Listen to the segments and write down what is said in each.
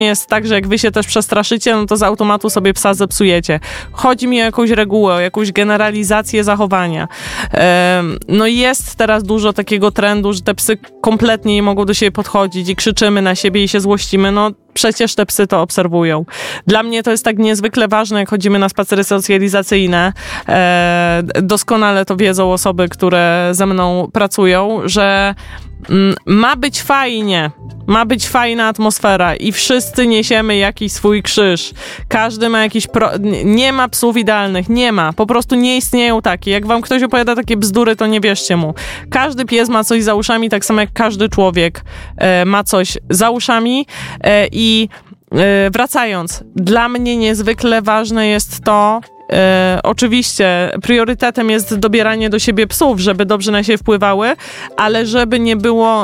jest tak, że jak wy się też przestraszycie, no to z automatu sobie psa zepsujecie. Chodzi mi o jakąś regułę, o jakąś generalizację zachowania. No i jest teraz dużo takiego trendu, że te psy kompletnie nie mogą do siebie podchodzić i krzyczymy na siebie i się złościmy. No przecież te psy to obserwują. Dla mnie to jest tak niezwykle ważne, jak chodzimy na spacery socjalizacyjne. Doskonale to wiedzą osoby, które ze mną pracują, że ma być fajnie. Ma być fajna atmosfera i wszyscy niesiemy jakiś swój krzyż. Każdy ma jakiś... Nie ma psów idealnych. Nie ma. Po prostu nie istnieją takie. Jak wam ktoś opowiada takie bzdury, to nie wierzcie mu. Każdy pies ma coś za uszami, tak samo jak każdy człowiek ma coś za uszami. I wracając, dla mnie niezwykle ważne jest to, oczywiście priorytetem jest dobieranie do siebie psów, żeby dobrze na siebie wpływały, ale żeby nie było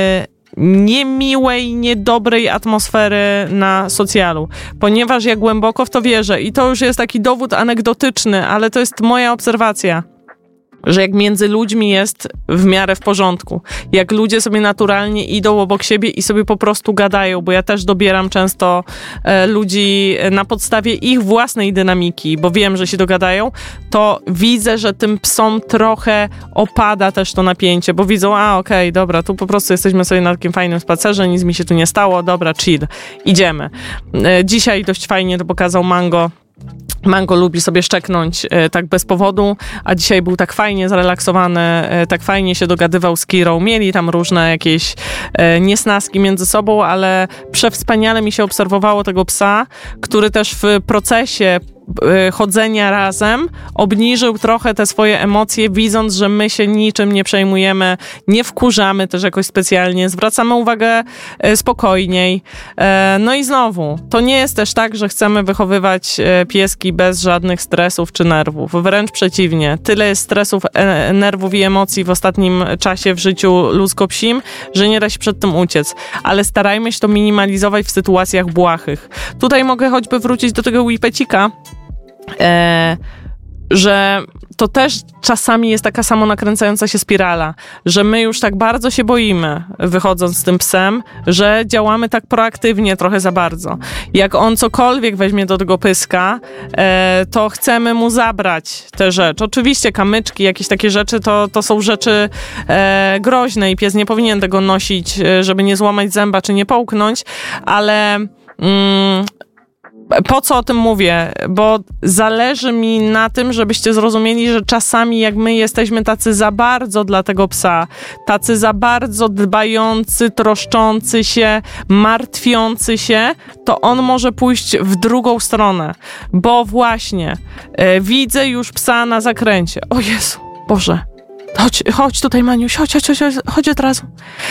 niemiłej, niedobrej atmosfery na socjalu, ponieważ ja głęboko w to wierzę i to już jest taki dowód anegdotyczny, ale to jest moja obserwacja, że jak między ludźmi jest w miarę w porządku, jak ludzie sobie naturalnie idą obok siebie i sobie po prostu gadają, bo ja też dobieram często ludzi na podstawie ich własnej dynamiki, bo wiem, że się dogadają, to widzę, że tym psom trochę opada też to napięcie, bo widzą, okej, dobra, tu po prostu jesteśmy sobie na takim fajnym spacerze, nic mi się tu nie stało, dobra, chill, idziemy. Dzisiaj dość fajnie to pokazał Mango. Mango lubi sobie szczeknąć tak bez powodu, a dzisiaj był tak fajnie zrelaksowany, tak fajnie się dogadywał z Kirą. Mieli tam różne jakieś niesnaski między sobą, ale przewspaniale mi się obserwowało tego psa, który też w procesie chodzenia razem obniżył trochę te swoje emocje, widząc, że my się niczym nie przejmujemy, nie wkurzamy też jakoś specjalnie, zwracamy uwagę spokojniej. No i znowu, to nie jest też tak, że chcemy wychowywać pieski bez żadnych stresów czy nerwów. Wręcz przeciwnie. Tyle jest stresów, nerwów i emocji w ostatnim czasie w życiu ludzko-psim, że nie da się przed tym uciec. Ale starajmy się to minimalizować w sytuacjach błahych. Tutaj mogę choćby wrócić do tego Whippecika, że to też czasami jest taka samonakręcająca się spirala, że my już tak bardzo się boimy, wychodząc z tym psem, że działamy tak proaktywnie trochę za bardzo. Jak on cokolwiek weźmie do tego pyska, to chcemy mu zabrać tę rzecz. Oczywiście kamyczki, jakieś takie rzeczy, to są rzeczy groźne i pies nie powinien tego nosić, żeby nie złamać zęba czy nie połknąć, ale... Po co o tym mówię? Bo zależy mi na tym, żebyście zrozumieli, że czasami jak my jesteśmy tacy za bardzo dla tego psa, tacy za bardzo dbający, troszczący się, martwiący się, to on może pójść w drugą stronę. Bo właśnie widzę już psa na zakręcie. O Jezu, Boże. Chodź tutaj, Maniuś, chodź od razu.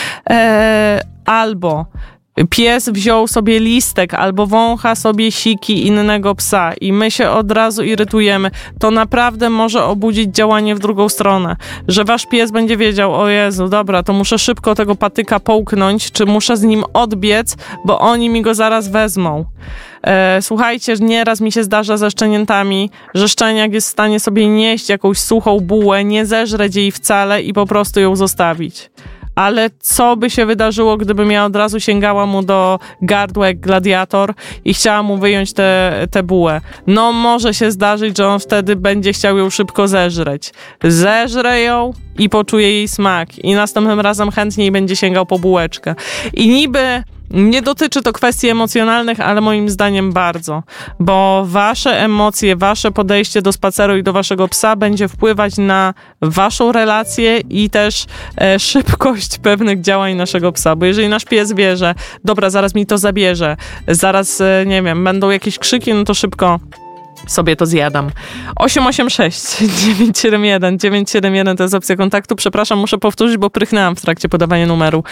Albo pies wziął sobie listek albo wącha sobie siki innego psa i my się od razu irytujemy, to naprawdę może obudzić działanie w drugą stronę. Że wasz pies będzie wiedział, o Jezu, dobra, to muszę szybko tego patyka połknąć, czy muszę z nim odbiec, bo oni mi go zaraz wezmą. Słuchajcie, nieraz mi się zdarza ze szczeniętami, że szczeniak jest w stanie sobie nieść jakąś suchą bułę, nie zeżreć jej wcale i po prostu ją zostawić. Ale co by się wydarzyło, gdybym ja od razu sięgała mu do gardła jak gladiator i chciała mu wyjąć tę bułę? No może się zdarzyć, że on wtedy będzie chciał ją szybko zeżreć. Zeżre ją i poczuje jej smak i następnym razem chętniej będzie sięgał po bułeczkę. I niby nie dotyczy to kwestii emocjonalnych, ale moim zdaniem bardzo, bo wasze emocje, wasze podejście do spaceru i do waszego psa będzie wpływać na waszą relację i też szybkość pewnych działań naszego psa, bo jeżeli nasz pies wie, że dobra, zaraz mi to zabierze, zaraz, nie wiem, będą jakieś krzyki, no to szybko sobie to zjadam. 886-971-971 to jest opcja kontaktu. Przepraszam, muszę powtórzyć, bo prychnęłam w trakcie podawania numeru.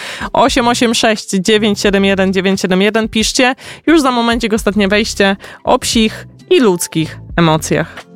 886-971-971. Piszcie. Już za momencik ostatnie wejście o psich i ludzkich emocjach.